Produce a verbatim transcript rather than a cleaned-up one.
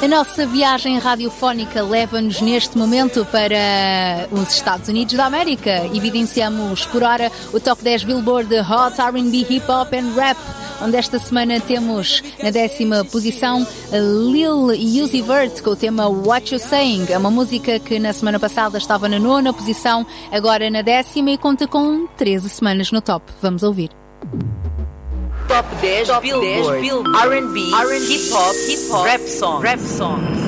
A nossa viagem radiofónica leva-nos neste momento para os Estados Unidos da América. Evidenciamos por hora o Top dez Billboard de Hot R and B, Hip Hop and Rap, onde esta semana temos na décima posição Lil Uzi Vert com o tema What You Saying. É uma música que na semana passada estava na nona posição, agora na décima e conta com treze semanas no top. Vamos ouvir. Top dez Billboard R and B, R and B, Hip Hop, Hip Hop, Rap Songs, Rap Songs.